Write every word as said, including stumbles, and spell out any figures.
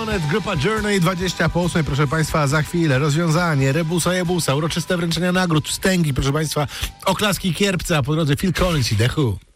Monet, grupa Journey, dwadzieścia po ósmej, proszę Państwa, za chwilę rozwiązanie, rebusa, jebusa, uroczyste wręczenia nagród, wstęgi, proszę Państwa, oklaski Kierpca, po drodze Phil Collins i The Who.